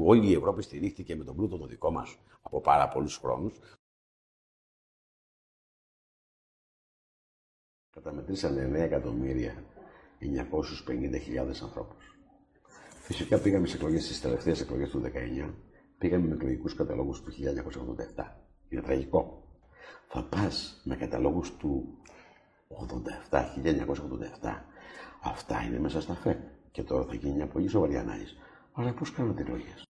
όλη η Ευρώπη στηρίχθηκε με τον πλούτο το δικό μας από πάρα πολλούς χρόνους. Καταμετρήσανε 9.950.000 ανθρώπους. Φυσικά πήγαμε σε εκλογές, στις τελευταίες εκλογές του 19, πήγαμε με εκλογικούς καταλόγους του 1987. Είναι τραγικό. Θα πας με καταλόγους του 87, 1987. Αυτά είναι μέσα στα ΦΕΚ. Και τώρα θα γίνει μια πολύ σοβαρή ανάλυση. Αλλά πώς κάνατε εκλογές?